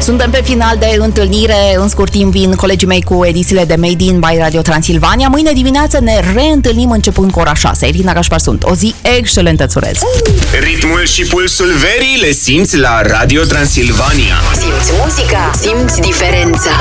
Suntem pe final de întâlnire. În scurt timp vin colegii mei cu edițiile de Made in by Radio Transilvania. Mâine dimineață ne reîntâlnim începând cu ora 6. Irina Gașpar sunt. O zi excelentă îți urez. Ritmul și pulsul verii le simți la Radio Transilvania. Simți muzica, simți diferența.